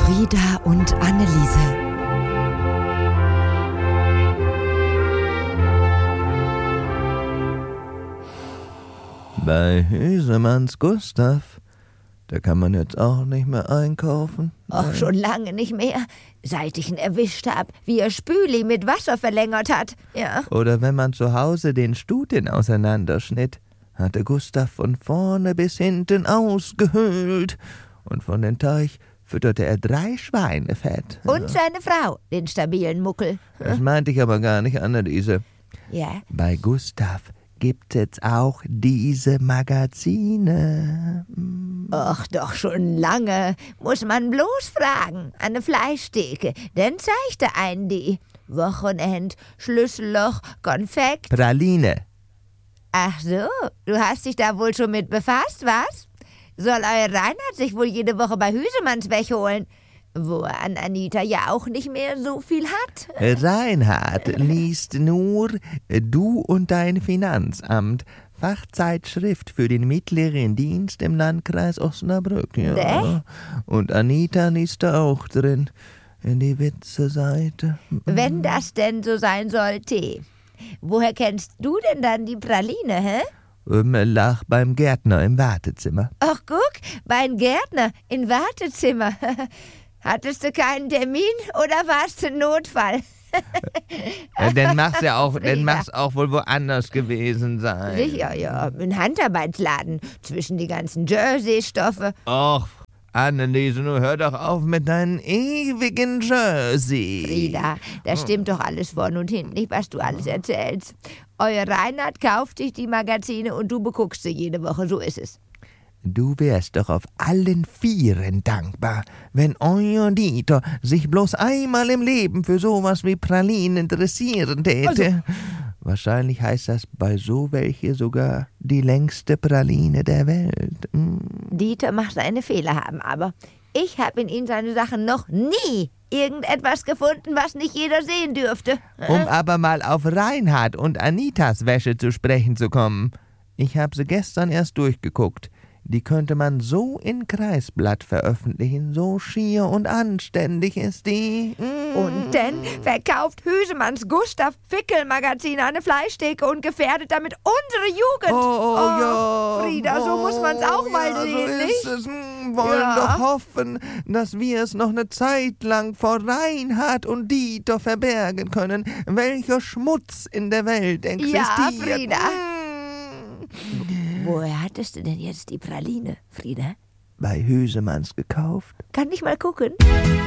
Frieda und Anneliese. Bei Hüsemanns Gustav, da kann man jetzt auch nicht mehr einkaufen. Och, schon lange nicht mehr, seit ich ihn erwischt hab, wie er Spüli mit Wasser verlängert hat. Ja. Oder wenn man zu Hause den Stuten auseinanderschnitt, hatte Gustav von vorne bis hinten ausgehöhlt. Und von den Teich fütterte er 3 Schweine fett. Und seine Frau, den stabilen Muckel. Das meinte ich aber gar nicht, Anneliese. Ja. Bei Gustav gibt jetzt auch diese Magazine. Och, doch schon lange. Muss man bloß fragen. Eine Fleischtheke. Dann zeigt er einen die. Wochenend, Schlüsselloch, Konfekt. Praline. Ach so, du hast dich da wohl schon mit befasst, was? Soll euer Reinhard sich wohl jede Woche bei Hüsemanns wegholen? Wo er an Anita ja auch nicht mehr so viel hat. Reinhard liest nur Du und dein Finanzamt, Fachzeitschrift für den mittleren Dienst im Landkreis Osnabrück. Ja. Und Anita liest da auch drin, in die Witze-Seite. Wenn das denn so sein sollte. Woher kennst du denn dann die Praline, hä? Lag beim Gärtner im Wartezimmer. Ach, guck, beim Gärtner im Wartezimmer. Hattest du keinen Termin oder warst du Notfall? Dann mach's auch wohl woanders gewesen sein. Sicher, ja. Ein Handarbeitsladen zwischen die ganzen Jersey-Stoffe. Och, Anneliese, nun hör doch auf mit deinen ewigen Jersey. Frieda, das stimmt doch alles vorn und hinten nicht, was du alles erzählst. Euer Reinhard kauft sich die Magazine und du beguckst sie jede Woche, so ist es. Du wärst doch auf allen Vieren dankbar, wenn euer Dieter sich bloß einmal im Leben für sowas wie Pralinen interessieren täte. Also, wahrscheinlich heißt das bei so welche sogar die längste Praline der Welt. Dieter mag seine Fehler haben, aber ich habe in ihm seine Sachen noch nie irgendetwas gefunden, was nicht jeder sehen dürfte. Um aber mal auf Reinhard und Anitas Wäsche zu sprechen zu kommen. Ich habe sie gestern erst durchgeguckt. Die könnte man so in Kreisblatt veröffentlichen, so schier und anständig ist die. Und dann verkauft Hüsemanns Gustav Fickel-Magazin eine Fleischtheke und gefährdet damit unsere Jugend. Oh ja. Frieda, so muss man's auch mal sehen, so nicht? ist es. Wollen doch hoffen, dass wir es noch eine Zeit lang vor Reinhard und Dieter verbergen können, welcher Schmutz in der Welt existiert. Ja, Frieda. Woher hattest du denn jetzt die Praline, Frieda? Bei Hüsemanns gekauft. Kann ich mal gucken?